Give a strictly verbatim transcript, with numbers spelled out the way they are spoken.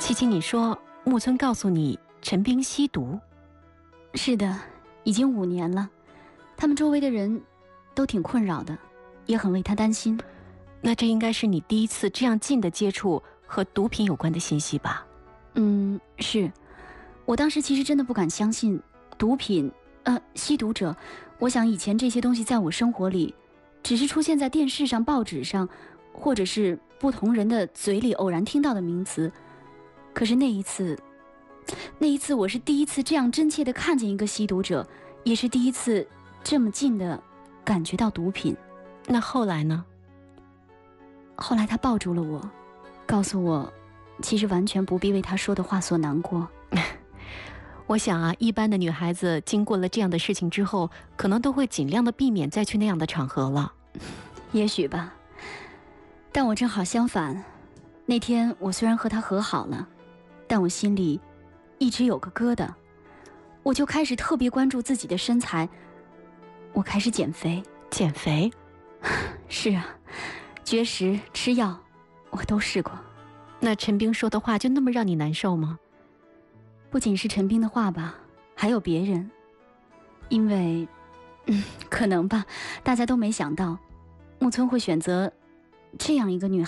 琪琪，你说木村告诉你陈冰吸毒？ 是的，已经五年了，他们周围的人都挺困扰的，也很为他担心。 那这应该是你第一次这样近的接触和毒品有关的信息吧？ 嗯，是。我当时其实真的不敢相信，毒品，呃，吸毒者。我想以前这些东西在我生活里，只是出现在电视上、报纸上，或者是不同人的嘴里偶然听到的名词。可是那一次，那一次我是第一次这样真切地看见一个吸毒者，也是第一次这么近的感觉到毒品。 那后来呢？ 后来他抱住了我，告诉我，其实完全不必为他说的话所难过。 我想啊，一般的女孩子经过了这样的事情之后，可能都会尽量的避免再去那样的场合了。 也许吧，但我正好相反。那天我虽然和他和好了，但我心里一直有个疙瘩，我就开始特别关注自己的身材，我开始减肥。 减肥？ 是啊，绝食、吃药，我都试过。 那陈冰说的话就那么让你难受吗？ 不仅是陈冰的话吧，还有别人。因为，嗯，可能吧，大家都没想到，木村会选择这样一个女孩。